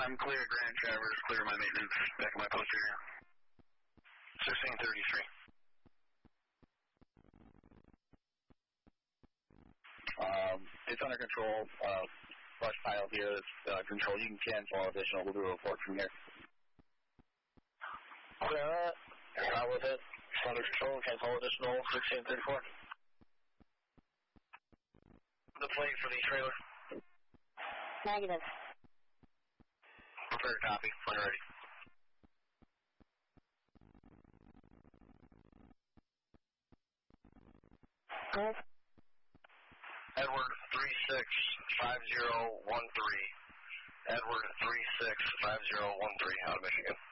I'm clear at Grand Traverse, clear my maintenance, back at my post here. 1633. It's under control. Flush pilot here is control. You can cancel all additional. We'll do a report from here. Alright. Out with it. It's under control. Cancel additional 1634. The plate for the trailer. Negative. Prepare copy. When ready. Good. Edward 365013. Edward 365013 out of Michigan.